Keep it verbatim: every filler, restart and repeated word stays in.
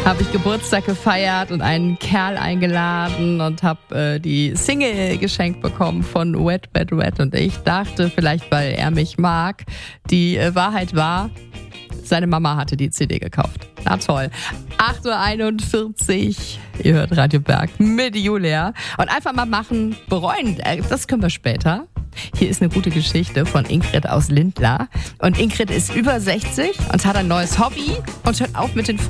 habe ich Geburtstag gefeiert und einen Kerl eingeladen und habe äh, die Single geschenkt bekommen von Wet, Wet, Wet. Und ich dachte, vielleicht weil er mich mag, die äh, Wahrheit war, seine Mama hatte die C D gekauft. Na toll. acht Uhr einundvierzig, ihr hört Radio Berg mit Julia. Und einfach mal machen, bereuen, das können wir später. Hier ist eine gute Geschichte von Ingrid aus Lindlar. Und Ingrid ist über sechzig und hat ein neues Hobby und hört auf mit den